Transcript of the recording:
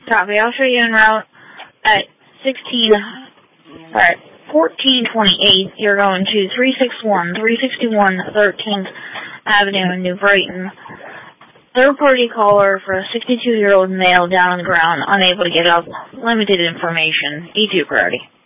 Copy. I'll show you en route at 1428. You're going to 361 13th Avenue in New Brighton. Third-party caller for a 62-year-old male down on the ground, unable to get up. Limited information. E2 priority.